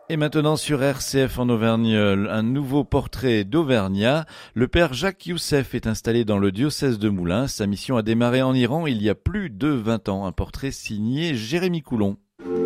Et maintenant sur RCF en Auvergne, un nouveau portrait d'Auvergnat. Le père Jacques Youssef est installé dans le diocèse de Moulins. Sa mission a démarré en Iran il y a plus de 20 ans. Un portrait signé Jérémy Coulon.